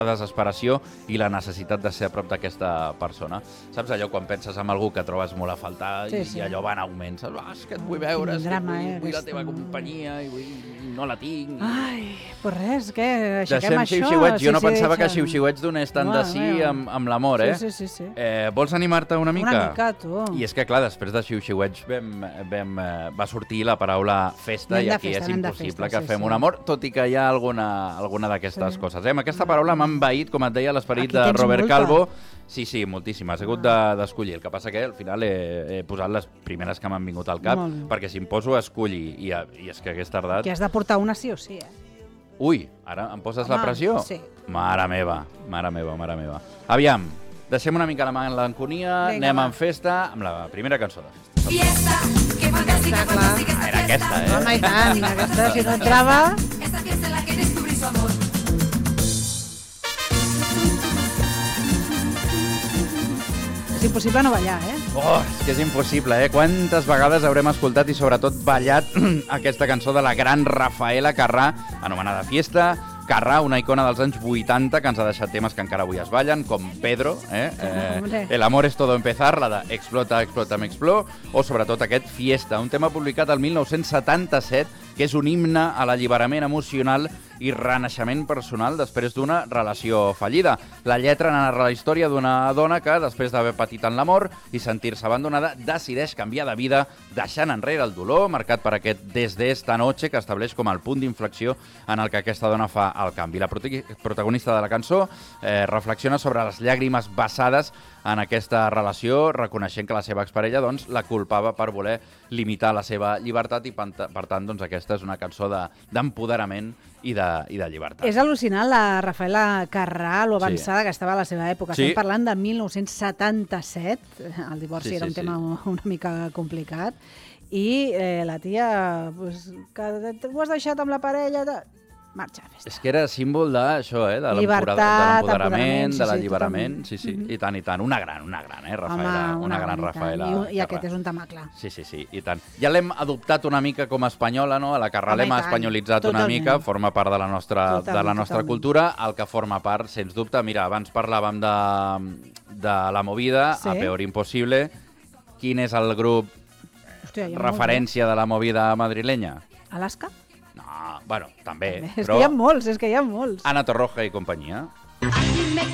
desesperació i la necessitat de ser a prop d'aquesta persona. Saps allò quan penses en algú que trobes molt a faltar i allò va en augment? Saps? És que et vull veure, és que vull la teva companyia i no la tinc. Ai, pues res, què? Aixequem això? Xiu-xiuets. Jo no pensava que xiu-xiuets donés tant de sí amb l'amor, eh? Sí. Vols animar-te una mica? Una mica, tu. I és que, clar, després de xiu-xiuets va sortir la paraula festa i aquí és impossible que fem un amor, tot i que hi ha alguna d'aquestes coses. Amb aquesta paraula m'ha envaït, com et deia, l'esperit de Robert Calvo. Sí, moltíssim. Has hagut d'escollir. El que passa que al final he posat les primeres que m'han vingut al cap, perquè si em poso a escollir i és que hagués tardat... Que has de portar una sí o sí, Ui, ara em poses la pressió? Sí. Mare meva. Aviam, deixem una mica la melanconia, anem en festa amb la primera cançó de festa. Fiesta, que fantástica, fantástica. Era aquesta, Home, i tant, aquesta, si no entrava... Esta fiesta en la que descubrí su amor. És impossible no ballar, És que és impossible, Quantes vegades haurem escoltat i sobretot ballat aquesta cançó de la gran Rafaela Carrà, anomenada Fiesta. Carrà, una icona dels anys 80 que ens ha deixat temes que encara avui es ballen, com Pedro, El amor es todo empezar, la de Explota, explota, m'expló, o sobretot aquest Fiesta, un tema publicat el 1977, que és un himne a l'alliberament emocional i renaixement personal després d'una relació fallida. La lletra narra la història d'una dona que, després d'haver patit en l'amor i sentir-se abandonada, decideix canviar de vida, deixant enrere el dolor, marcat per aquest desde esta noche, que estableix com el punt d'inflexió en el que aquesta dona fa el canvi. La protagonista de la cançó reflexiona sobre les llàgrimes vessades en aquesta relació, reconeixent que la seva exparella la culpava per voler limitar la seva llibertat i, per tant, aquesta és una cançó d'empoderament i de llibertat. És al·lucinant la Rafaela Carrà, lo avançada que estava a la seva època. Estem parlant de 1977, el divorci era un tema una mica complicat, i la tia, que ho has deixat amb la parella... Marxa a festa. És que era símbol d'això, de l'empoderament, de l'alliberament. Sí, i tant. Una gran, Rafaela. Una gran Rafaela. I aquest és un temacle. Sí, i tant. Ja l'hem adoptat una mica com a espanyola, no? A la Carrà l'hem espanyolitzat una mica, forma part de la nostra cultura, el que forma part, sens dubte. Mira, abans parlàvem de La Movida, a Peor Impossible. Quin és el grup referència de la movida madrilenya? Alaska? No, bueno, també. És que hi ha molts. Ana Torroja i companyia.